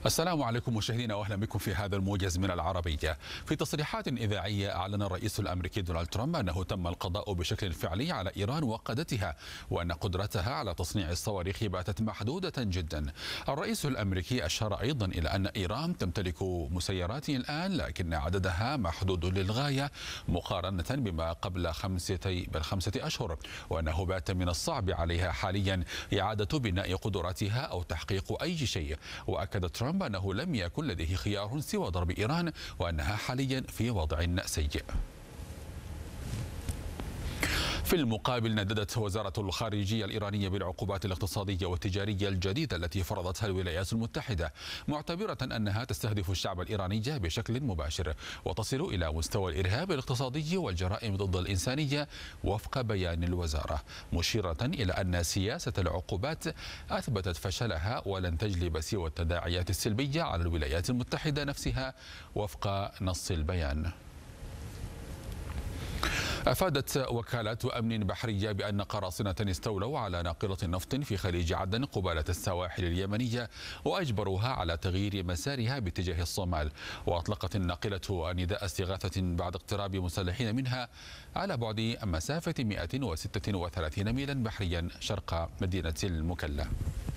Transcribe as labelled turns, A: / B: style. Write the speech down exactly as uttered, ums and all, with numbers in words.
A: السلام عليكم مشاهدينا واهلا بكم في هذا الموجز من العربيه. في تصريحات اذاعيه اعلن الرئيس الامريكي دونالد ترامب انه تم القضاء بشكل فعلي على ايران وقادتها، وان قدرتها على تصنيع الصواريخ باتت محدوده جدا. الرئيس الامريكي اشار ايضا الى ان ايران تمتلك مسيرات الان لكن عددها محدود للغايه مقارنه بما قبل خمسه بل خمسه اشهر، وانه بات من الصعب عليها حاليا اعاده بناء قدراتها او تحقيق اي شيء. واكد ترامب أنه لم يكن لديه خيار سوى ضرب إيران وأنها حاليا في وضع سيء. في المقابل نددت وزارة الخارجية الإيرانية بالعقوبات الاقتصادية والتجارية الجديدة التي فرضتها الولايات المتحدة، معتبرة أنها تستهدف الشعب الإيراني بشكل مباشر وتصل إلى مستوى الإرهاب الاقتصادي والجرائم ضد الإنسانية وفق بيان الوزارة، مشيرة إلى أن سياسة العقوبات أثبتت فشلها ولن تجلب سوى التداعيات السلبية على الولايات المتحدة نفسها وفق نص البيان. أفادت وكالة أمن بحرية بأن قراصنة استولوا على ناقلة نفط في خليج عدن قبالة السواحل اليمنية وأجبروها على تغيير مسارها باتجاه الصومال، وأطلقت الناقلة نداء استغاثة بعد اقتراب مسلحين منها على بعد مسافة مئة وستة وثلاثين ميلا بحريا شرق مدينة المكلا.